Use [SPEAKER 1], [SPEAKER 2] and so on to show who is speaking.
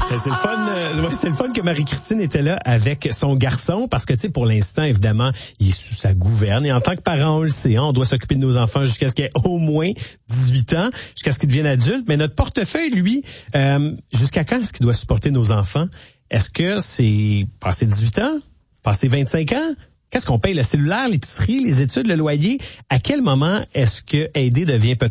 [SPEAKER 1] C'est le fun, c'est le fun que Marie-Christine était là avec son garçon parce que, tu sais, pour l'instant, évidemment, il est sous sa gouverne et en tant que parent, on le sait, on doit s'occuper de nos enfants jusqu'à ce qu'ils aient au moins 18 ans, jusqu'à ce qu'ils deviennent adultes. Mais notre portefeuille, lui, jusqu'à quand est-ce qu'il doit supporter nos enfants? Est-ce que c'est passer 18 ans? Passer 25 ans? Qu'est-ce qu'on paye? Le cellulaire, l'épicerie, les études, le loyer? À quel moment est-ce que aider devient peut-être